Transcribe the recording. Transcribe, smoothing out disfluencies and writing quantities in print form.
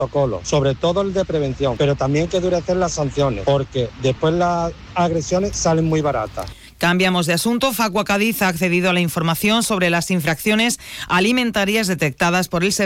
protocolos, sobre todo el de prevención, pero también hay que endurecer las sanciones, porque después las agresiones salen muy baratas. Cambiamos de asunto. Facua Cádiz ha accedido a la información sobre las infracciones alimentarias detectadas por el